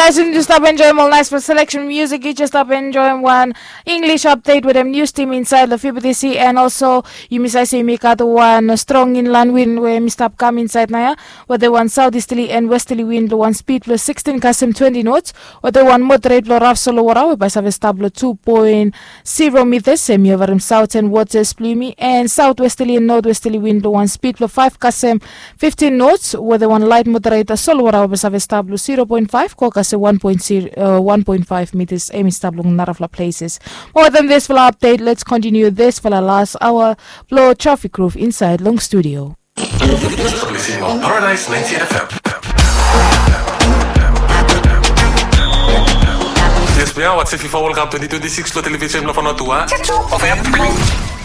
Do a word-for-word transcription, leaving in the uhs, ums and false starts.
guys didn't just stop enjoying all nice for selection music. You just stop enjoying one English update with them news team inside the F I B D C, and also you miss I say me got one strong inland wind where me stop come inside now. Where they want southeasterly and westerly wind, the one speed plus sixteen custom twenty knots. Where they want moderate blow rough solo water by service stable two point zero meters semi over them south and waters plumy, and southwesterly and northwesterly wind, the one speed plus five custom fifteen knots. Where they want light moderate solo water by service stable zero point five. Kokase one point five meters emi stablung narafla places. More than this for our update, let's continue this for the last hour. Blow traffic roof inside Long Studio. Paradise ninety F M. Yes, we are. What's if you World Cup twenty twenty-six lo television lo fanotua?